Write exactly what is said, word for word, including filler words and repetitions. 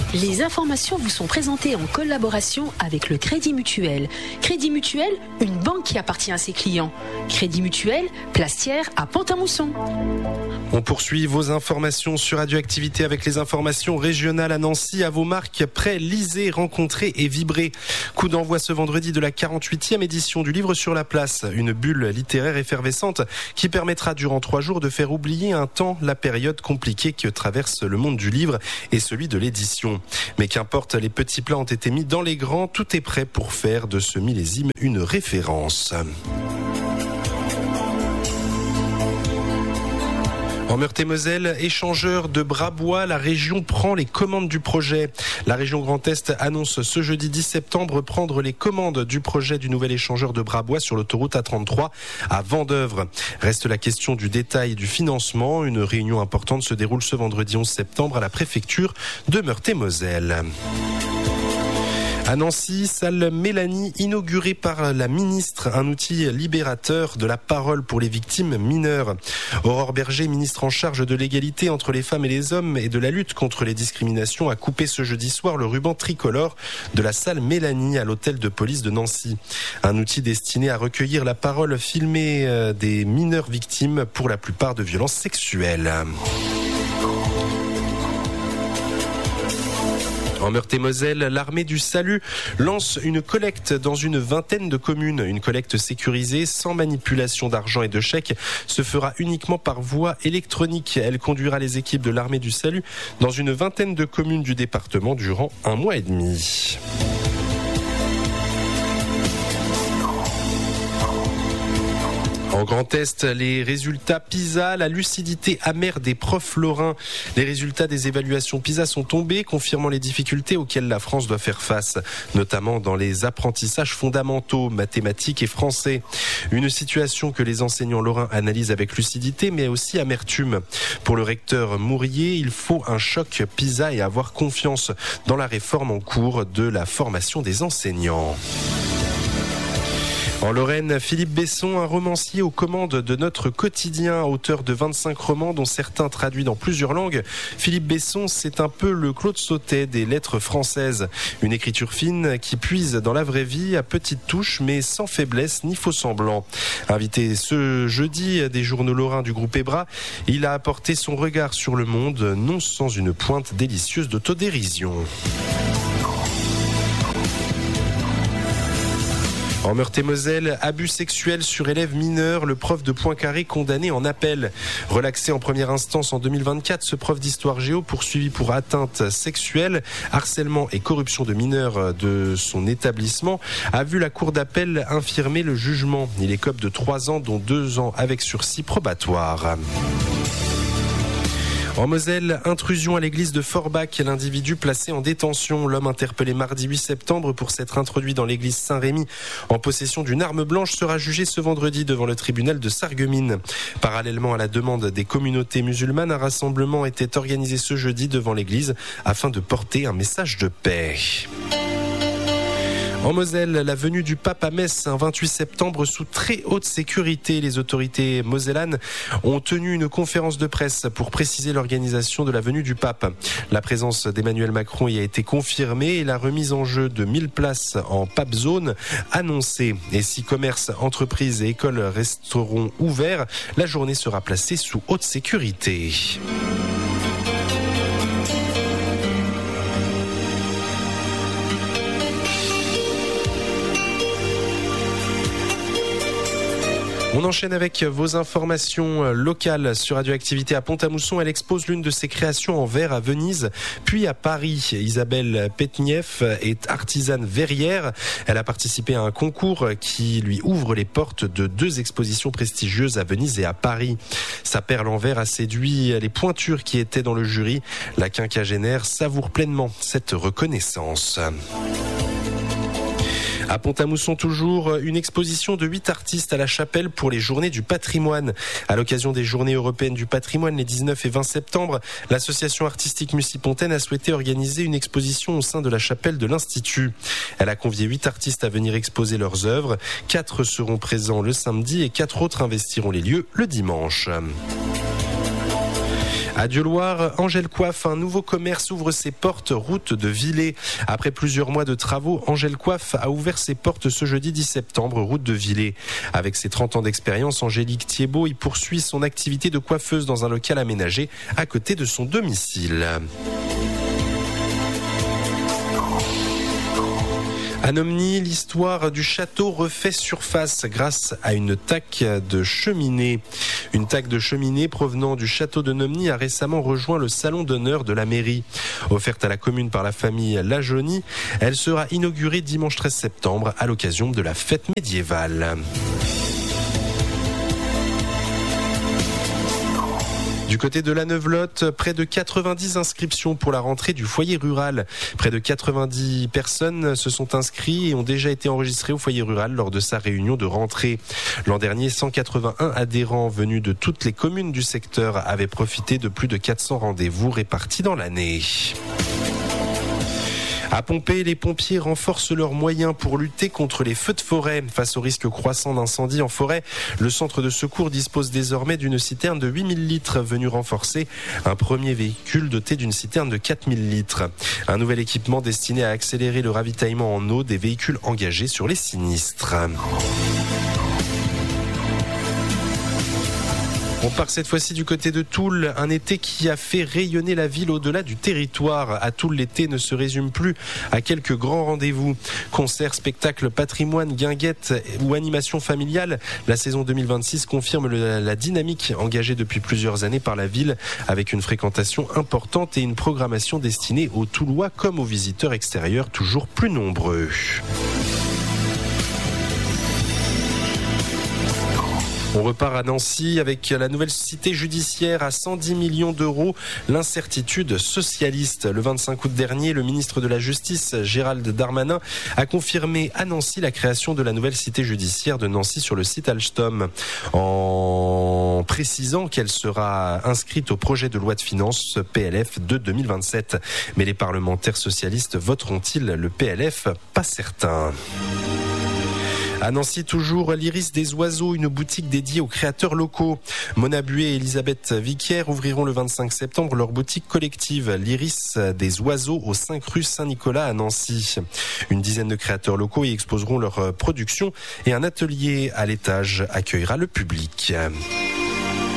Les informations vous sont présentées en collaboration avec le Crédit Mutuel. Crédit Mutuel, une banque qui appartient à ses clients. Crédit Mutuel, Plastière à Pont-à-Mousson. On poursuit vos informations sur Radioactivité avec les informations régionales à Nancy. À vos marques, prêts, lisez, rencontrez et vibrez. Coup d'envoi ce vendredi de la quarante-huitième édition du Livre sur la Place. Une bulle littéraire effervescente qui permettra durant trois jours de faire oublier un temps la période compliquée que traverse le monde du livre et celui de l'édition. Mais qu'importe, les petits plats ont été mis dans les grands. Tout est prêt pour faire de ce millésime une référence. En Meurthe-et-Moselle, échangeur de Brabois, la région prend les commandes du projet. La région Grand Est annonce ce jeudi dix septembre prendre les commandes du projet du nouvel échangeur de Brabois sur l'autoroute A trente-trois à Vendeuvre. Reste la question du détail du financement. Une réunion importante se déroule ce vendredi onze septembre à la préfecture de Meurthe-et-Moselle. À Nancy, salle Mélanie inaugurée par la ministre, un outil libérateur de la parole pour les victimes mineures. Aurore Berger, ministre en charge de l'égalité entre les femmes et les hommes et de la lutte contre les discriminations, a coupé ce jeudi soir le ruban tricolore de la salle Mélanie à l'hôtel de police de Nancy. Un outil destiné à recueillir la parole filmée des mineurs victimes pour la plupart de violences sexuelles. En Meurthe-et-Moselle, l'armée du salut lance une collecte dans une vingtaine de communes. Une collecte sécurisée, sans manipulation d'argent et de chèques, se fera uniquement par voie électronique. Elle conduira les équipes de l'armée du salut dans une vingtaine de communes du département durant un mois et demi. En Grand Est, les résultats PISA, la lucidité amère des profs lorrains. Les résultats des évaluations PISA sont tombés, confirmant les difficultés auxquelles la France doit faire face, notamment dans les apprentissages fondamentaux, mathématiques et français. Une situation que les enseignants lorrains analysent avec lucidité, mais aussi amertume. Pour le recteur Mourier, il faut un choc PISA et avoir confiance dans la réforme en cours de la formation des enseignants. En Lorraine, Philippe Besson, un romancier aux commandes de notre quotidien, auteur de vingt-cinq romans dont certains traduits dans plusieurs langues. Philippe Besson, c'est un peu le Claude Sautet des lettres françaises. Une écriture fine qui puise dans la vraie vie à petites touches mais sans faiblesse ni faux semblant. Invité ce jeudi des journaux lorrains du groupe Ebra, il a apporté son regard sur le monde, non sans une pointe délicieuse d'autodérision. En Meurthe-et-Moselle, abus sexuels sur élèves mineurs, le prof de Poincaré condamné en appel. Relaxé en première instance en deux mille vingt-quatre, ce prof d'histoire géo poursuivi pour atteinte sexuelle, harcèlement et corruption de mineurs de son établissement a vu la cour d'appel infirmer le jugement. Il écope de trois ans dont deux ans avec sursis probatoire. En Moselle, intrusion à l'église de Forbach, l'individu placé en détention. L'homme interpellé mardi huit septembre pour s'être introduit dans l'église Saint-Rémy en possession d'une arme blanche sera jugé ce vendredi devant le tribunal de Sarreguemines. Parallèlement à la demande des communautés musulmanes, un rassemblement était organisé ce jeudi devant l'église afin de porter un message de paix. En Moselle, la venue du pape à Metz un vingt-huit septembre sous très haute sécurité. Les autorités mosellanes ont tenu une conférence de presse pour préciser l'organisation de la venue du pape. La présence d'Emmanuel Macron y a été confirmée et la remise en jeu de mille places en pape zone annoncée. Et si commerces, entreprises et écoles resteront ouverts, la journée sera placée sous haute sécurité. On enchaîne avec vos informations locales sur Radioactivité à Pont-à-Mousson. Elle expose l'une de ses créations en verre à Venise, puis à Paris. Isabelle Petnieff est artisane verrière. Elle a participé à un concours qui lui ouvre les portes de deux expositions prestigieuses à Venise et à Paris. Sa perle en verre a séduit les pointures qui étaient dans le jury. La quinquagénaire savoure pleinement cette reconnaissance. À Pont-à-Mousson toujours, une exposition de huit artistes à la Chapelle pour les Journées du Patrimoine. À l'occasion des Journées européennes du patrimoine les dix-neuf et vingt septembre, l'association artistique Mussipontaine a souhaité organiser une exposition au sein de la Chapelle de l'Institut. Elle a convié huit artistes à venir exposer leurs œuvres. Quatre seront présents le samedi et quatre autres investiront les lieux le dimanche. À Dieuloir, Angèle Coiffe, un nouveau commerce ouvre ses portes route de Villers. Après plusieurs mois de travaux, Angèle Coiffe a ouvert ses portes ce jeudi dix septembre, route de Villers. Avec ses trente ans d'expérience, Angélique Thiebaud y poursuit son activité de coiffeuse dans un local aménagé à côté de son domicile. À Nomny, l'histoire du château refait surface grâce à une taque de cheminée. Une taque de cheminée provenant du château de Nomny a récemment rejoint le salon d'honneur de la mairie. Offerte à la commune par la famille Lajoni, elle sera inaugurée dimanche treize septembre à l'occasion de la fête médiévale. Du côté de la Neuvelotte, près de quatre-vingt-dix inscriptions pour la rentrée du foyer rural. Près de quatre-vingt-dix personnes se sont inscrites et ont déjà été enregistrées au foyer rural lors de sa réunion de rentrée. L'an dernier, cent quatre-vingt-un adhérents venus de toutes les communes du secteur avaient profité de plus de quatre cents rendez-vous répartis dans l'année. À Pompée, les pompiers renforcent leurs moyens pour lutter contre les feux de forêt. Face au risque croissant d'incendie en forêt, le centre de secours dispose désormais d'une citerne de huit mille litres venue renforcer un premier véhicule doté d'une citerne de quatre mille litres. Un nouvel équipement destiné à accélérer le ravitaillement en eau des véhicules engagés sur les sinistres. On part cette fois-ci du côté de Toul, un été qui a fait rayonner la ville au-delà du territoire. À Toul, l'été ne se résume plus à quelques grands rendez-vous. Concerts, spectacles, patrimoine, guinguettes ou animations familiales. La saison deux mille vingt-six confirme le, la dynamique engagée depuis plusieurs années par la ville, avec une fréquentation importante et une programmation destinée aux Toulois comme aux visiteurs extérieurs toujours plus nombreux. On repart à Nancy avec la nouvelle cité judiciaire à cent dix millions d'euros. L'incertitude socialiste. Le vingt-cinq août dernier, le ministre de la Justice, Gérald Darmanin, a confirmé à Nancy la création de la nouvelle cité judiciaire de Nancy sur le site Alstom, en précisant qu'elle sera inscrite au projet de loi de finances P L F de deux mille vingt-sept. Mais les parlementaires socialistes voteront-ils le P L F ? Pas certain. À Nancy, toujours, l'Iris des oiseaux, une boutique dédiée aux créateurs locaux. Mona Buet et Elisabeth Viquière ouvriront le vingt-cinq septembre leur boutique collective, l'Iris des oiseaux, au cinq rue Saint-Nicolas à Nancy. Une dizaine de créateurs locaux y exposeront leur production et un atelier à l'étage accueillera le public.